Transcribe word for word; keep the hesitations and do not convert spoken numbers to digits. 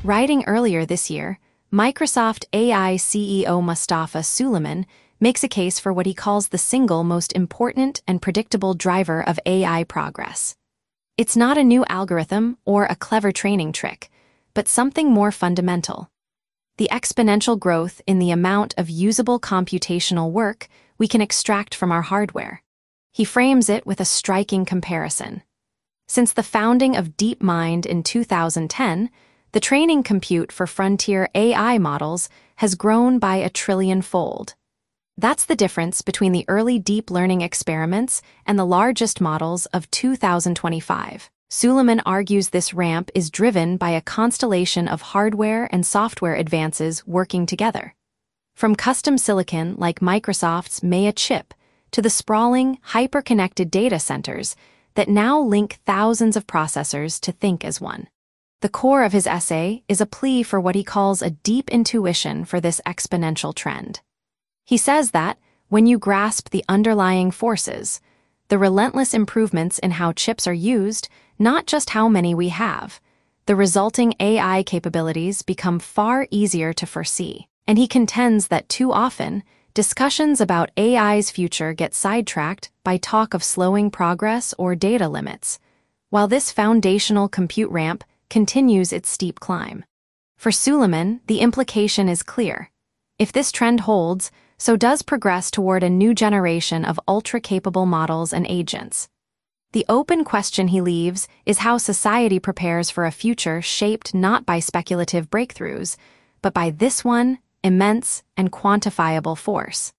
Writing earlier this year, Microsoft A I C E O Mustafa Suleyman makes a case for what he calls the single most important and predictable driver of A I progress. It's not a new algorithm or a clever training trick, but something more fundamental: the exponential growth in the amount of usable computational work we can extract from our hardware. He frames it with a striking comparison. Since the founding of DeepMind in two thousand ten, the training compute for frontier A I models has grown by a trillion-fold. That's the difference between the early deep learning experiments and the largest models of two thousand twenty-five. Suleyman argues this ramp is driven by a constellation of hardware and software advances working together. From custom silicon like Microsoft's Maya chip to the sprawling, hyper-connected data centers that now link thousands of processors to think as one. The core of his essay is a plea for what he calls a deep intuition for this exponential trend. He says that, when you grasp the underlying forces, the relentless improvements in how chips are used, not just how many we have, the resulting A I capabilities become far easier to foresee. And he contends that too often, discussions about A I's future get sidetracked by talk of slowing progress or data limits, while this foundational compute ramp continues its steep climb. For Suleyman, the implication is clear. If this trend holds, so does progress toward a new generation of ultra-capable models and agents. The open question he leaves is how society prepares for a future shaped not by speculative breakthroughs, but by this one immense and quantifiable force.